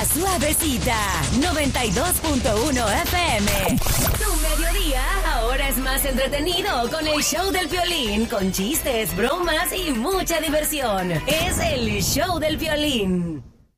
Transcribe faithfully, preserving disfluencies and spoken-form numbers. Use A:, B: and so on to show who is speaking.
A: suavecita, noventa y dos punto uno F M. Tu mediodía ahora es más entretenido con el show del Piolín, con chistes, bromas y mucha diversión. Es el show del Piolín.